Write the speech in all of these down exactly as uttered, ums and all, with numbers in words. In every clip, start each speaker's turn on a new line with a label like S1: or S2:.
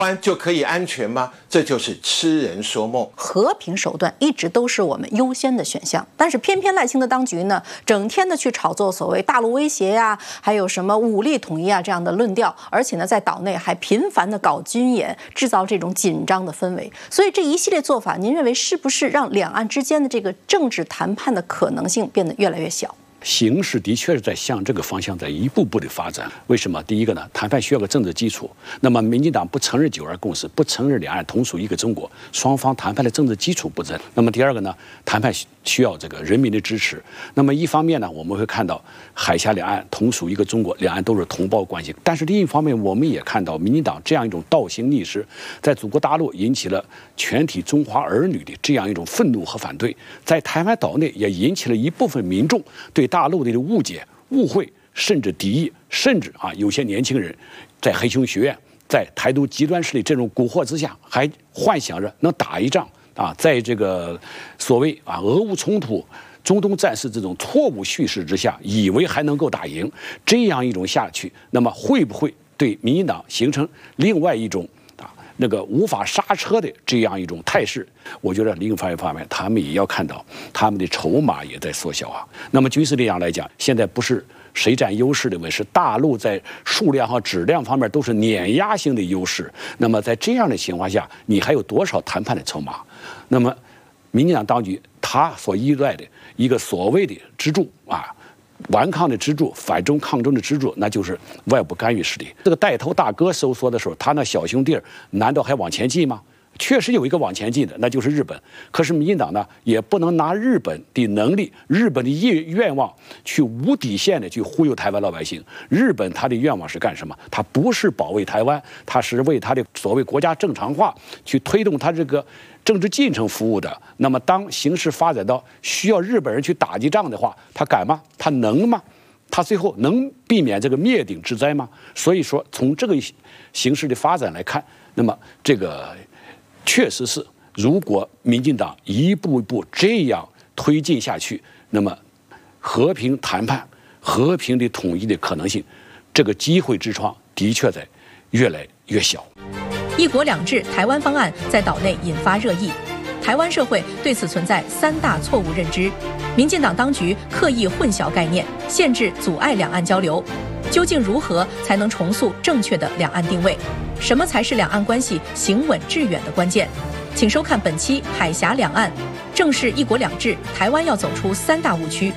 S1: 湾就可以安全吗？这就是痴人说梦。
S2: 和平手段一直都是我们优先的选项，但是偏偏赖清德当局呢，整天的去炒作所谓大陆威胁呀、啊，还有什么武力统一啊这样的论调，而且呢，在岛内还频繁的搞军演，制造这种紧张的氛围。所以这一系列做法，您认为是不是让两岸之间的这个政治谈判的可能性变得越来越小？
S3: 形势的确是在向这个方向在一步步的发展。为什么？第一个呢，谈判需要个政治基础。那么，民进党不承认九二共识，不承认两岸同属一个中国，双方谈判的政治基础不在。那么第二个呢，谈判需要这个人民的支持。那么一方面呢，我们会看到海峡两岸同属一个中国，两岸都是同胞关系。但是另一方面，我们也看到民进党这样一种倒行逆施，在祖国大陆引起了全体中华儿女的这样一种愤怒和反对，在台湾岛内也引起了一部分民众对大陆的误解、误会，甚至敌意，甚至啊，有些年轻人在黑熊学院、在台独极端势力这种蛊惑之下，还幻想着能打一仗啊，在这个所谓啊俄乌冲突、中东战事这种错误叙事之下，以为还能够打赢，这样一种下去，那么会不会对民进党形成另外一种那个无法刹车的这样一种态势？我觉得另一方面，他们也要看到他们的筹码也在缩小啊。那么军事力量来讲，现在不是谁占优势的问题，是大陆在数量和质量方面都是碾压性的优势。那么在这样的情况下，你还有多少谈判的筹码？那么民进党当局他所依赖的一个所谓的支柱啊，顽抗的支柱，反中抗中的支柱，那就是外部干预势力。这个带头大哥收缩的时候，他那小兄弟难道还往前进吗？确实有一个往前进的，那就是日本。可是民进党呢，也不能拿日本的能力、日本的愿愿望去无底线的去忽悠台湾老百姓。日本他的愿望是干什么？他不是保卫台湾，他是为他的所谓国家正常化去推动他这个政治进程服务的。那么当形势发展到需要日本人去打击仗的话，他敢吗？他能吗？他最后能避免这个灭顶之灾吗？所以说，从这个形势的发展来看，那么这个确实是，如果民进党一步一步这样推进下去，那么和平谈判、和平的统一的可能性，这个机会之窗的确在越来越小。
S4: 一国两制台湾方案在岛内引发热议，台湾社会对此存在三大错误认知。民进党当局刻意混淆概念，限制阻碍两岸交流。究竟如何才能重塑正确的两岸定位？什么才是两岸关系行稳致远的关键？请收看本期《海峡两岸》，正是一国两制，台湾要走出三大误区。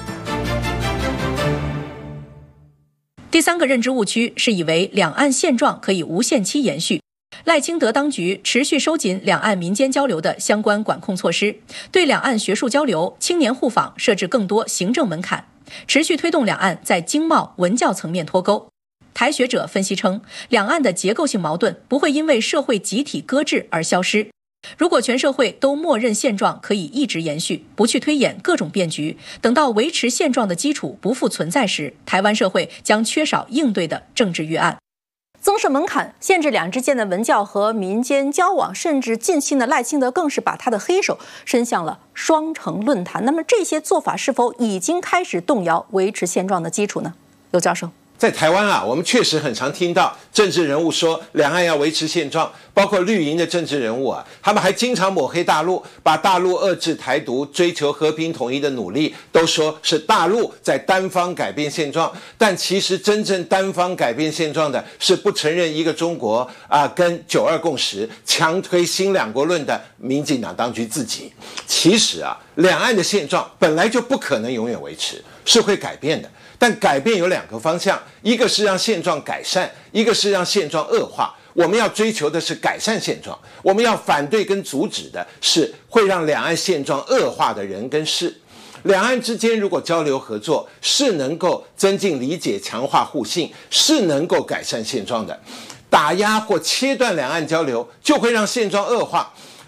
S4: 第三个认知误区是以为两岸现状可以无限期延续。赖清德当局持续收紧两岸民间交流的相关管控措施，对两岸学术交流、青年互访设置更多行政门槛，持续推动两岸在经贸、文教层面脱钩。台学者分析称，两岸的结构性矛盾不会因为社会集体搁置而消失。如果全社会都默认现状可以一直延续，不去推演各种变局，等到维持现状的基础不复存在时，台湾社会将缺少应对的政治预案。
S2: 增设门槛，限制两岸之间的文教和民间交往，甚至近期呢，赖清德更是把他的黑手伸向了双城论坛。那么这些做法是否已经开始动摇维持现状的基础呢？刘教授。
S1: 在台湾啊，我们确实很常听到政治人物说两岸要维持现状，包括绿营的政治人物啊，他们还经常抹黑大陆，把大陆遏制台独、追求和平统一的努力都说是大陆在单方改变现状。但其实真正单方改变现状的是不承认一个中国啊，跟九二共识、强推新两国论的民进党当局自己。其实啊，两岸的现状本来就不可能永远维持，是会改变的。但改变有两个方向，一个是让现状改善，一个是让现状恶化。我们要追求的是改善现状，我们要反对跟阻止的是会让两岸现状恶化的人跟事。两岸之间如果交流合作，是能够增进理解、强化互信，是能够改善现状的。打压或切断两岸交流，就会让现状恶化。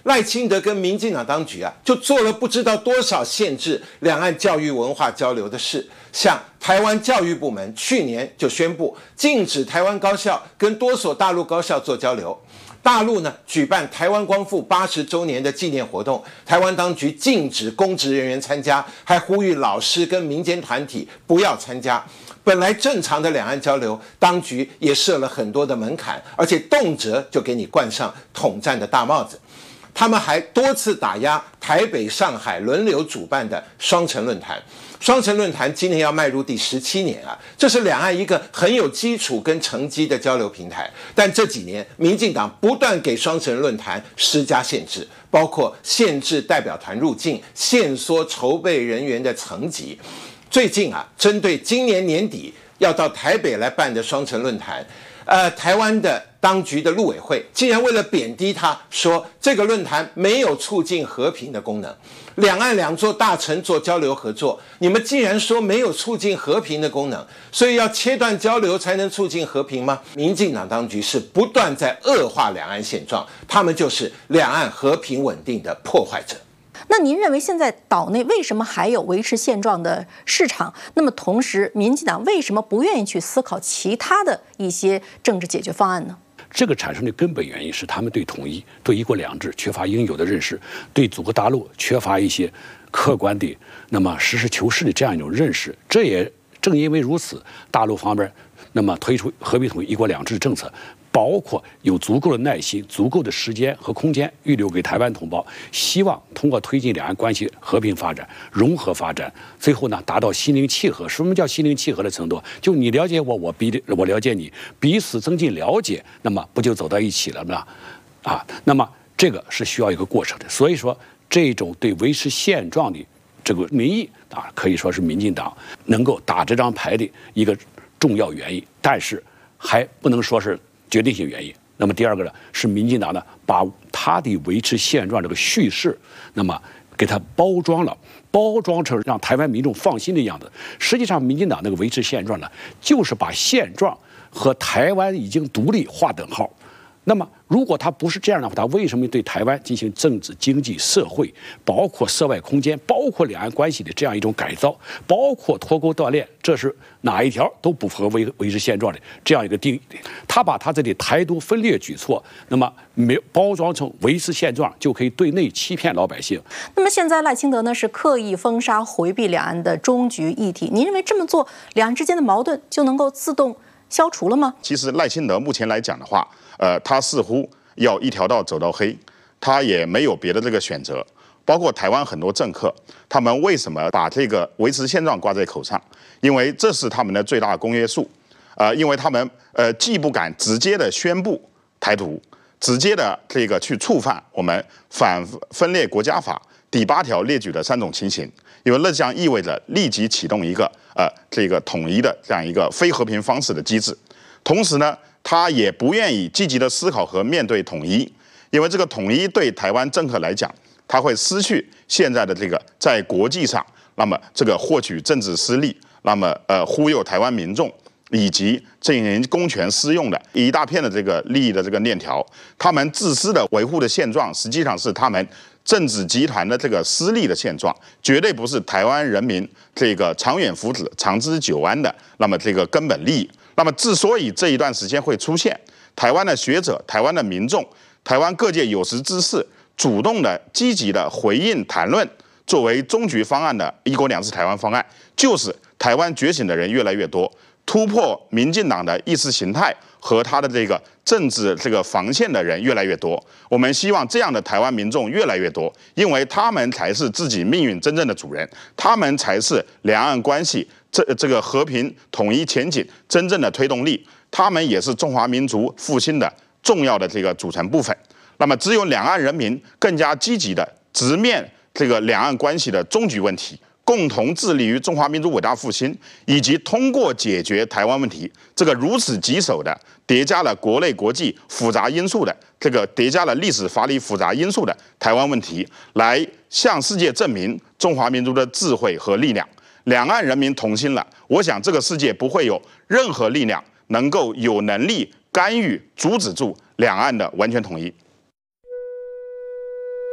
S1: 赖清德跟民进党当局啊，就做了不知道多少限制两岸教育文化交流的事。像台湾教育部门去年就宣布禁止台湾高校跟多所大陆高校做交流。大陆呢举办台湾光复八十周年的纪念活动，台湾当局禁止公职人员参加，还呼吁老师跟民间团体不要参加。本来正常的两岸交流，当局也设了很多的门槛，而且动辄就给你冠上统战的大帽子。他们还多次打压台北、上海轮流主办的双城论坛。双城论坛今年要迈入第十七年啊，这是两岸一个很有基础跟成绩的交流平台。但这几年，民进党不断给双城论坛施加限制，包括限制代表团入境、限缩筹备人员的层级。最近啊，针对今年年底要到台北来办的双城论坛，呃，台湾的当局的陆委会竟然为了贬低他，说这个论坛没有促进和平的功能。两岸两座大城做交流合作，你们既然说没有促进和平的功能，所以要切断交流才能促进和平吗？民进党当局是不断在恶化两岸现状，他们就是两岸和平稳定的破坏者。
S2: 那您认为现在岛内为什么还有维持现状的市场？那么同时，民进党为什么不愿意去思考其他的一些政治解决方案呢？
S3: 这个产生的根本原因是他们对统一、对一国两制缺乏应有的认识，对祖国大陆缺乏一些客观的、那么实事求是的这样一种认识。这也正因为如此，大陆方面那么推出和平统一、一国两制政策，包括有足够的耐心、足够的时间和空间预留给台湾同胞，希望通过推进两岸关系和平发展、融合发展，最后呢达到心灵契合。什么叫心灵契合的程度？就你了解我，我比我了解你，彼此增进了解，那么不就走到一起了吗？啊，那么这个是需要一个过程的。所以说，这种对维持现状的这个民意啊，可以说是民进党能够打这张牌的一个重要原因，但是还不能说是决定性原因。那么第二个呢，是民进党呢把他的维持现状这个叙事，那么给他包装了，包装成让台湾民众放心的样子。实际上，民进党那个维持现状呢，就是把现状和台湾已经独立划等号。那么，如果他不是这样的话，他为什么对台湾进行政治、经济、社会，包括涉外空间，包括两岸关系的这样一种改造，包括脱钩锻炼，这是哪一条都不符合维维持现状的这样一个定义？他把他这里台独分裂举措，那么没包装成维持现状，就可以对内欺骗老百姓。
S2: 那么现在赖清德呢是刻意封杀、回避两岸的终局议题，您认为这么做，两岸之间的矛盾就能够自动消除了吗？
S5: 其实赖清德目前来讲的话，呃，他似乎要一条道走到黑，他也没有别的这个选择。包括台湾很多政客，他们为什么把这个维持现状挂在口上？因为这是他们的最大公约数。呃，因为他们呃既不敢直接的宣布台独，直接的这个去触犯我们反分裂国家法第八条列举的三种情形，因为那将意味着立即启动一个呃这个统一的这样一个非和平方式的机制。同时呢，他也不愿意积极的思考和面对统一，因为这个统一对台湾政客来讲，他会失去现在的这个在国际上，那么这个获取政治私利，那么呃忽悠台湾民众，以及进行公权私用的一大片的这个利益的这个链条。他们自私的维护的现状，实际上是他们政治集团的这个私利的现状，绝对不是台湾人民这个长远福祉、长治久安的那么这个根本利益。那么，之所以这一段时间会出现台湾的学者、台湾的民众、台湾各界有识之士主动的、积极的回应谈论作为终局方案的一国两制台湾方案，就是台湾觉醒的人越来越多，突破民进党的意识形态和他的这个政治这个防线的人越来越多。我们希望这样的台湾民众越来越多，因为他们才是自己命运真正的主人，他们才是两岸关系这这个和平统一前景真正的推动力，他们也是中华民族复兴的重要的这个组成部分。那么，只有两岸人民更加积极的直面这个两岸关系的终局问题，共同致力于中华民族伟大复兴，以及通过解决台湾问题这个如此棘手的、叠加了国内国际复杂因素的这个叠加了历史法理复杂因素的台湾问题，来向世界证明中华民族的智慧和力量。两岸人民同心了，我想这个世界不会有任何力量能够有能力干预、阻止住两岸的完全统一。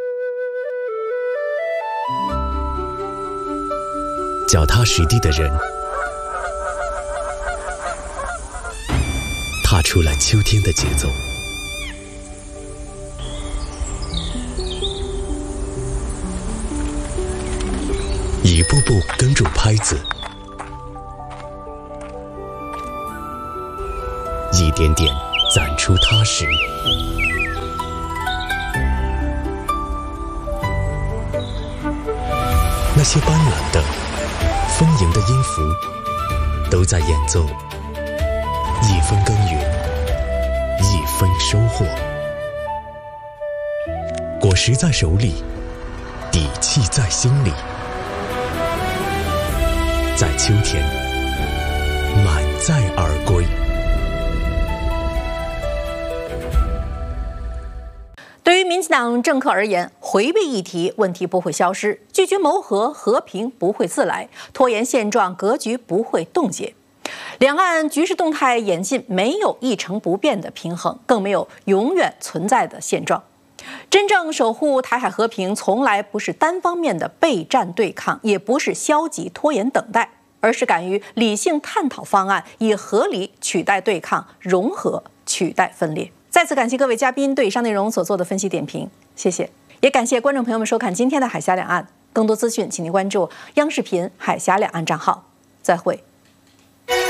S6: 脚踏实地的人，踏出了秋天的节奏。一步步跟住拍子，一点点攒出踏实。那些斑斓的、丰盈的音符，都在演奏一分耕耘，一分收获。果实在手里，底气在心里。在秋天，满载而归。
S2: 对于民进党政客而言，回避议题，问题不会消失；拒绝谋和，和平不会自来；拖延现状，格局不会冻结。两岸局势动态演进，没有一成不变的平衡，更没有永远存在的现状。真正守护台海和平，从来不是单方面的备战对抗，也不是消极拖延等待，而是敢于理性探讨方案，以合理取代对抗，融合取代分裂。再次感谢各位嘉宾对以上内容所做的分析点评，谢谢。也感谢观众朋友们收看今天的海峡两岸，更多资讯请您关注央视频海峡两岸账号。再会。